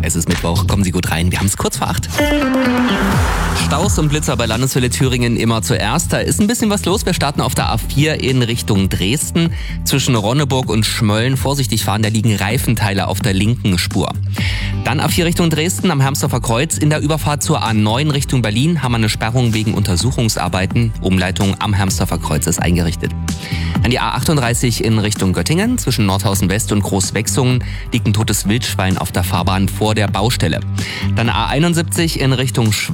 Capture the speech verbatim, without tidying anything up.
Es ist Mittwoch, kommen Sie gut rein. Wir haben es kurz vor acht. Staus und Blitzer bei Landeswelle Thüringen immer zuerst. Da ist ein bisschen was los. Wir starten auf der A vier in Richtung Dresden. Zwischen Ronneburg und Schmölln vorsichtig fahren, da liegen Reifenteile auf der linken Spur. Dann A vier Richtung Dresden am Hermsdorfer Kreuz. In der Überfahrt zur A neun Richtung Berlin haben wir eine Sperrung wegen Untersuchungsarbeiten. Umleitung am Hermsdorfer Kreuz ist eingerichtet. An die A achtunddreißig in Richtung Göttingen. Zwischen Nordhausen West und Großwechsungen liegt ein totes Wildschwein auf der Fahrbahn vor der Baustelle. Dann A einundsiebzig in Richtung